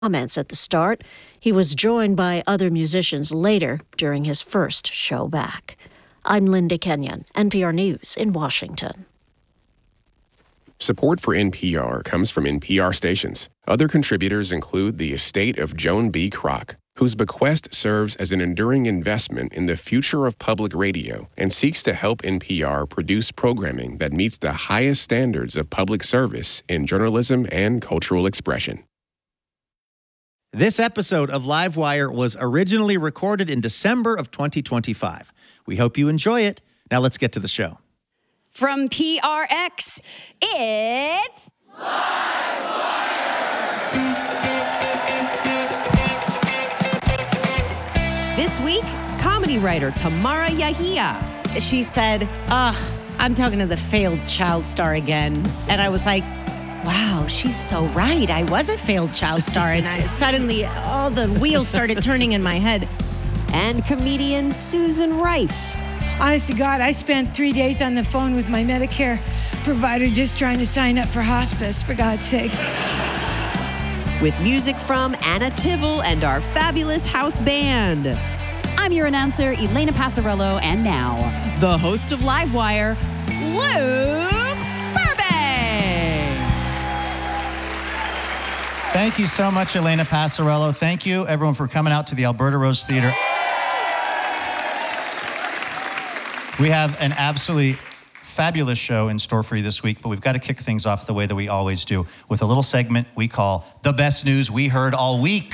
comments at the start. He was joined by other musicians later during his first show back. I'm Linda Kenyon, NPR News in Washington. Support for NPR comes from NPR stations. Other contributors include the estate of Joan B. Kroc, whose bequest serves as an enduring investment in the future of public radio and seeks to help NPR produce programming that meets the highest standards of public service in journalism and cultural expression. This episode of Livewire was originally recorded in December of 2025. We hope you enjoy it. Now let's get to the show. From PRX, it's This week, comedy writer Tamara Yahia. She said, I'm talking to the failed child star again. And I was like, wow, she's so right. I was a failed child star. And I suddenly, all the wheels started turning in my head. And comedian Susan Rice. Honest to God, I spent 3 days on the phone with my Medicare provider just trying to sign up for hospice, for God's sake. With music from Anna Tivel and our fabulous house band. I'm your announcer, Elena Passarello, and now, the host of Livewire, Luke Burbank. Thank you so much, Elena Passarello. Thank you, everyone, for coming out to the Alberta Rose Theater. We have an absolutely fabulous show in store for you this week, but we've got to kick things off the way that we always do with a little segment we call The Best News We Heard All Week.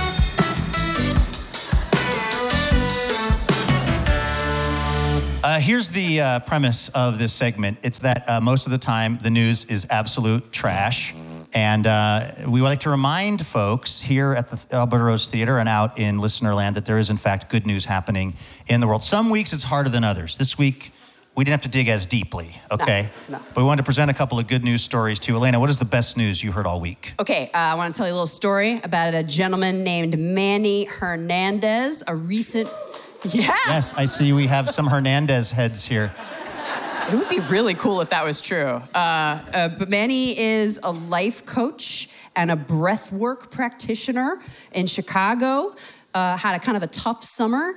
Here's the premise of this segment. It's that most of the time the news is absolute trash. And we would like to remind folks here at the Alberta Rose Theater and out in listener land that there is, in fact, good news happening in the world. Some weeks it's harder than others. This week, we didn't have to dig as deeply, okay? No. But we wanted to present a couple of good news stories too. Elena, what is the best news you heard all week? Okay, I want to tell you a little story about a gentleman named Manny Hernandez, a recent... Yeah. Yes, I see we have some Hernandez heads here. It would be really cool if that was true. But Manny is a life coach and a breathwork practitioner in Chicago. Had a kind of a tough summer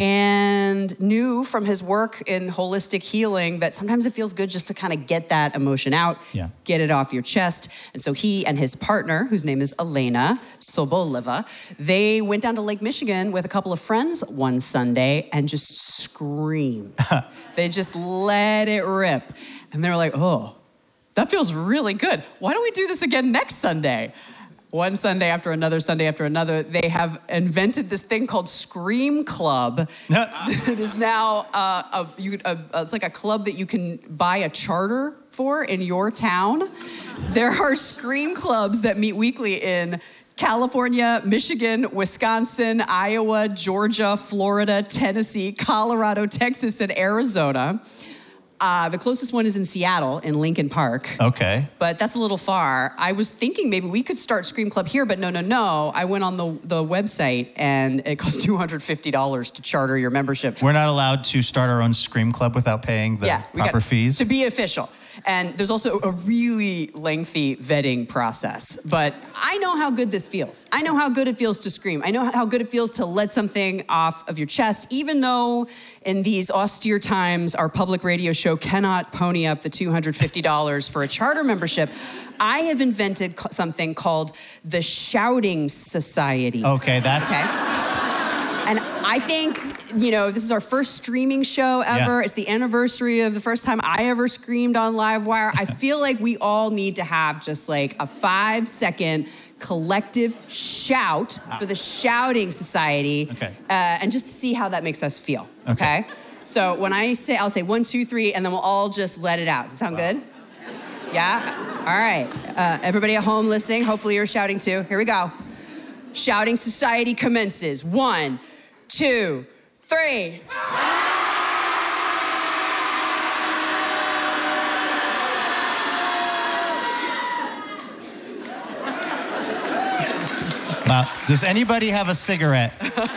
and knew from his work in holistic healing that sometimes it feels good just to kind of get that emotion out, get it off your chest. And so he and his partner, whose name is Elena Soboleva, they went down to Lake Michigan with a couple of friends one Sunday and just screamed. They just let it rip. And they were like, oh, that feels really good. Why don't we do this again next Sunday? One Sunday after another Sunday after another, they have invented this thing called Scream Club. It is now, it's like a club that you can buy a charter for in your town. There are Scream Clubs that meet weekly in California, Michigan, Wisconsin, Iowa, Georgia, Florida, Tennessee, Colorado, Texas, and Arizona. The closest one is in Seattle, in Lincoln Park. Okay. But that's a little far. I was thinking maybe we could start Scream Club here, but no. I went on the website, and it costs $250 to charter your membership. We're not allowed to start our own Scream Club without paying the proper fees? To be official. And there's also a really lengthy vetting process. But I know how good this feels. I know how good it feels to scream. I know how good it feels to let something off of your chest, even though in these austere times, our public radio show cannot pony up the $250 for a charter membership. I have invented something called the Shouting Society. Okay, that's... Okay. And I think, this is our first streaming show ever. Yeah. It's the anniversary of the first time I ever screamed on Livewire. I feel like we all need to have just like a 5-second collective shout for the Shouting Society. Okay. And just to see how that makes us feel, okay? So when I say, I'll say 1, 2, 3, and then we'll all just let it out. Does that sound good? Yeah? All right. Everybody at home listening, hopefully you're shouting too. Here we go. Shouting Society commences. 1, 2, 3. Wow. Does anybody have a cigarette?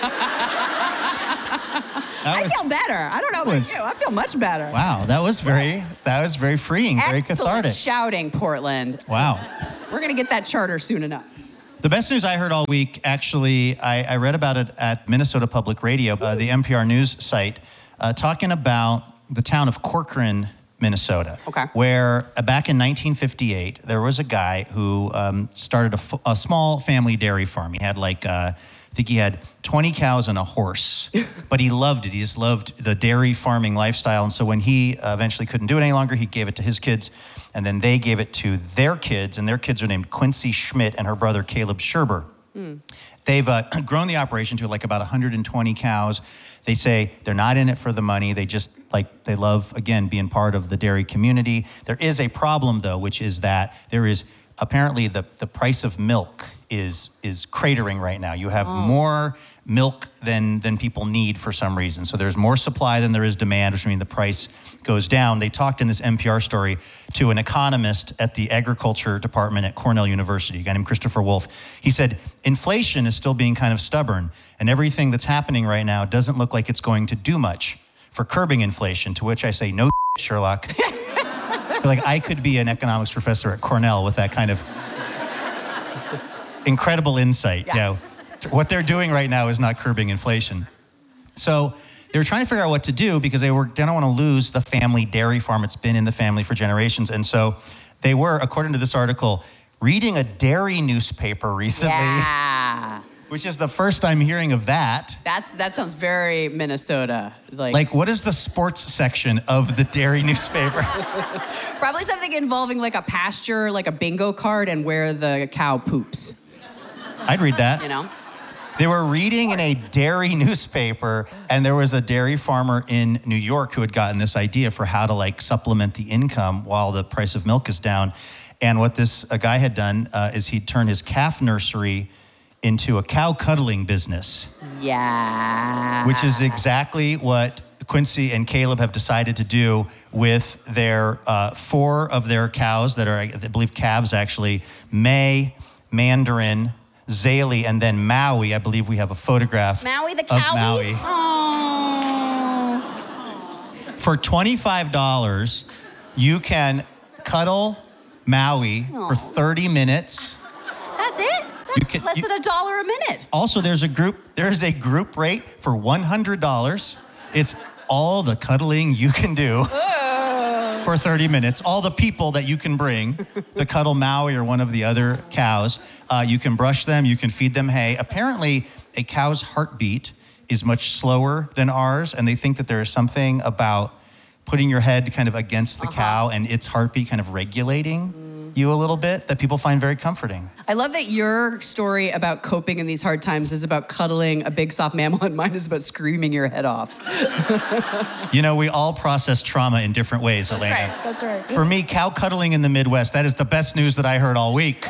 I feel better. I don't know about you. I feel much better. Wow, that was very freeing, very cathartic. Excellent shouting, Portland. Wow. We're going to get that charter soon enough. The best news I heard all week, actually, I read about it at Minnesota Public Radio, the NPR News site, talking about the town of Corcoran, Minnesota, where back in 1958, there was a guy who started a small family dairy farm. He had I think he had 20 cows and a horse, but he loved it. He just loved the dairy farming lifestyle. And so when he eventually couldn't do it any longer, he gave it to his kids, and then they gave it to their kids, and their kids are named Quincy Schmidt and her brother Caleb Scherber. They've grown the operation to about 120 cows. They say they're not in it for the money. They just they love, again, being part of the dairy community. There is a problem, though, which is that there is apparently the price of milk is cratering right now. You have more milk than people need for some reason. So there's more supply than there is demand, which means the price goes down. They talked in this NPR story to an economist at the agriculture department at Cornell University, a guy named Christopher Wolf. He said, inflation is still being kind of stubborn, and everything that's happening right now doesn't look like it's going to do much for curbing inflation, to which I say, no Sherlock. I could be an economics professor at Cornell with that kind of incredible insight. Yeah. What they're doing right now is not curbing inflation. So they were trying to figure out what to do because they don't want to lose the family dairy farm. It's been in the family for generations. And so they were, according to this article, reading a dairy newspaper recently. Yeah. Which is the first time hearing of that. That sounds very Minnesota. What is the sports section of the dairy newspaper? Probably something involving a pasture, a bingo card, and where the cow poops. I'd read that. They were reading in a dairy newspaper, and there was a dairy farmer in New York who had gotten this idea for how to supplement the income while the price of milk is down. And what this guy had done is he'd turned his calf nursery into a cow cuddling business. Yeah. Which is exactly what Quincy and Caleb have decided to do with their 4 of their cows that are, I believe, calves actually, May, Mandarin, Zaylee, and then Maui. I believe we have a photograph Maui the of cow. Maui. Aww. For $25, you can cuddle Maui for 30 minutes. That's it? That's less than $1 a minute. Also, there is a group rate for $100. It's all the cuddling you can do for 30 minutes. All the people that you can bring to cuddle Maui or one of the other cows. You can brush them, you can feed them hay. Apparently, a cow's heartbeat is much slower than ours, and they think that there is something about putting your head kind of against the cow and its heartbeat kind of regulating you a little bit that people find very comforting. I love that your story about coping in these hard times is about cuddling a big soft mammal, and mine is about screaming your head off. We all process trauma in different ways, Elena. That's right. For me, cow cuddling in the Midwest, that is the best news that I heard all week.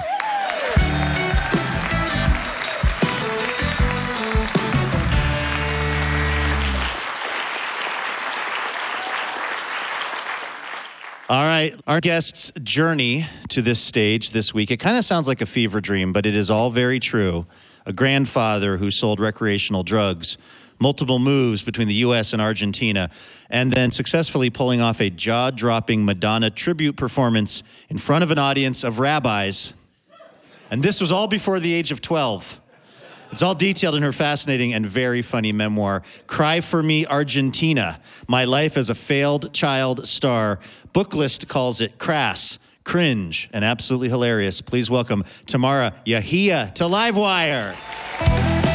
All right, our guest's journey to this stage this week, it kind of sounds like a fever dream, but it is all very true. A grandfather who sold recreational drugs, multiple moves between the U.S. and Argentina, and then successfully pulling off a jaw-dropping Madonna tribute performance in front of an audience of rabbis. And this was all before the age of 12. It's all detailed in her fascinating and very funny memoir, Cry for Me, Argentina, My Life as a Failed Child Star. Booklist calls it crass, cringe, and absolutely hilarious. Please welcome Tamara Yahia to Livewire.